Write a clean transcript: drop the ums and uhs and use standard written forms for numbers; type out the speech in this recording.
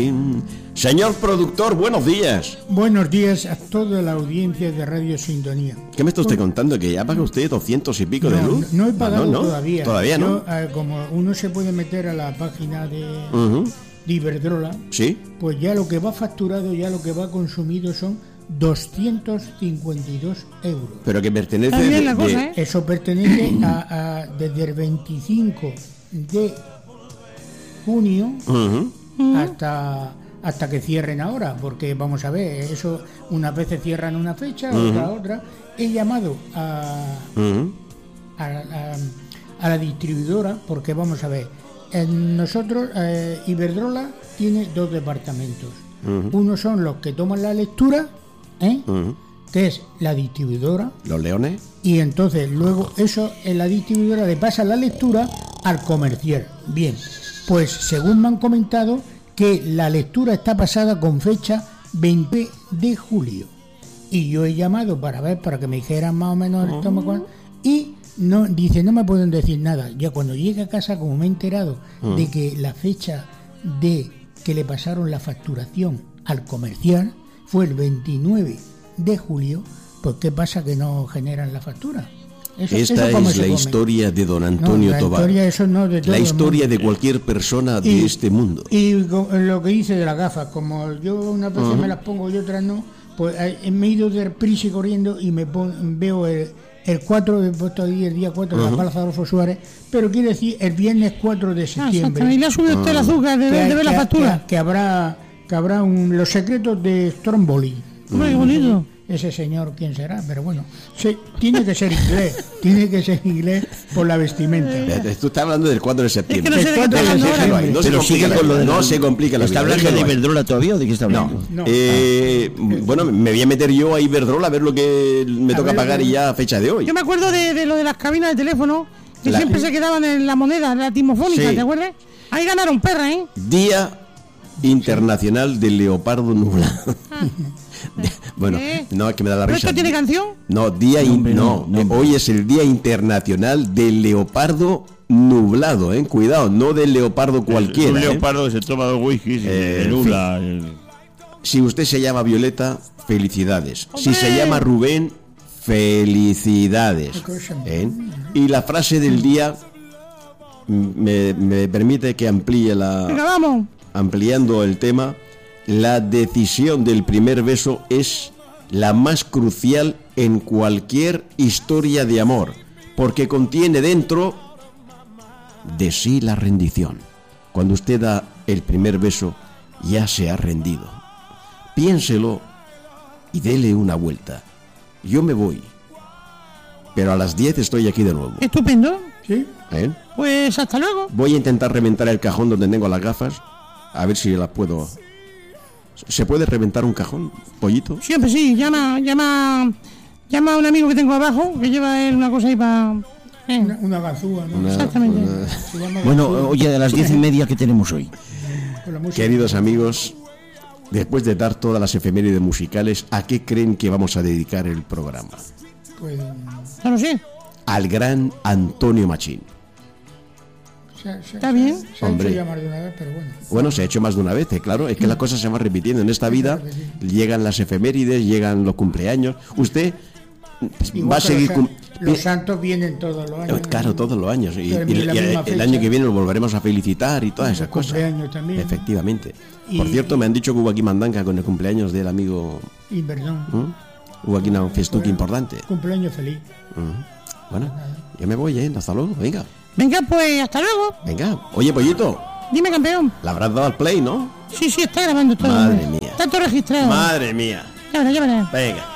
Señor productor, buenos días. Buenos días a toda la audiencia de Radio Sintonía. ¿Qué me está usted contando? ¿Que ya paga usted 200 y pico de luz? No he pagado todavía. Todavía no. Como uno se puede meter a la página de Iberdrola, ¿sí? Pues ya lo que va facturado, ya lo que va consumido son 252 euros. Pero que pertenece Eso pertenece a desde el 25 de junio hasta que cierren ahora, porque vamos a ver, eso unas veces cierran una fecha, otra. He llamado a la distribuidora, porque vamos a ver, nosotros Iberdrola tiene dos departamentos. Uno son los que toman la lectura, que es la distribuidora, los leones, y entonces luego eso en la distribuidora le pasa la lectura al comercial. Bien, pues según me han comentado que la lectura está pasada con fecha 20 de julio, y yo he llamado para que me dijeran más o menos el estómago, y no me pueden decir nada. Ya cuando llegue a casa, como me he enterado de que la fecha de que le pasaron la facturación al comercial fue el 29 de julio, pues ¿qué pasa? Que no generan la factura. Esta es la historia de don Antonio Tobar. La historia de cualquier persona de este mundo. Y lo que dice de las gafas, como yo unas veces me las pongo y otras no, pues me he ido de prisa y corriendo y veo el 4, he puesto ahí el día 4 de la Plaza Adolfo Suárez, pero quiere decir el viernes 4 de septiembre. Y le ha subido usted el azúcar de ver la factura. Que habrá los secretos de Stromboli. Muy bonito. Ese señor, ¿quién será? Pero bueno, sí, tiene que ser inglés por la vestimenta. Tú estás hablando del 4 de septiembre. Es que no se complica la vida. ¿Está hablando de Iberdrola todavía o de qué está hablando? No. Bueno, me voy a meter yo a Iberdrola a ver lo que me toca pagar y ya a fecha de hoy. Yo me acuerdo de lo de las cabinas de teléfono, que siempre se quedaban en la moneda, la timofónica, sí. ¿Te acuerdas? Ahí ganaron perra, ¿eh? Día Internacional del Leopardo Nublado. Bueno, no, es que me da la risa. ¿Pero esto tiene canción? No, hoy es el Día Internacional del Leopardo Nublado, cuidado, no del leopardo cualquiera. Un leopardo que se toma 2 whiskies, nubla. Si usted se llama Violeta, felicidades. ¡Hombre! Si se llama Rubén, felicidades. Y la frase del día me permite que amplíe Venga, vamos. ampliando el tema. La decisión del primer beso es la más crucial en cualquier historia de amor, porque contiene dentro de sí la rendición. Cuando usted da el primer beso, ya se ha rendido. Piénselo y dele una vuelta. Yo me voy, pero a las 10 estoy aquí de nuevo. Estupendo. ¿Sí? Pues hasta luego. Voy a intentar reventar el cajón donde tengo las gafas, a ver si las puedo... ¿Se puede reventar un cajón, Pollito? Siempre sí, llama a un amigo que tengo abajo, que lleva él una cosa ahí para... Una ganzúa, ¿no? Exactamente. Bueno, oye, a las 10:30, ¿qué tenemos hoy? Queridos amigos, después de dar todas las efemérides musicales, ¿a qué creen que vamos a dedicar el programa? Pues... No lo sé. Al gran Antonio Machín. Está bien. Se ha hecho ya más de una vez, pero bueno. Bueno, se ha hecho más de una vez, claro. Es que las cosas se van repitiendo. En esta vida llegan las efemérides, llegan los cumpleaños. Usted va a seguir... Los santos vienen todos los años. Claro, todos los años. Y el año que viene lo volveremos a felicitar y todas esas cosas. Cumpleaños también. Efectivamente. Por cierto, me han dicho que hubo aquí mandanga con el cumpleaños del amigo... Perdón. Hubo aquí un festuque importante. Cumpleaños feliz. Bueno, yo me voy, hasta luego, venga. Venga, pues hasta luego. Venga, oye, Pollito. Dime, campeón. Le habrás dado al play, ¿no? Sí, está grabando todo. Madre mía. Está todo registrado. Madre mía. Ya verás. Venga.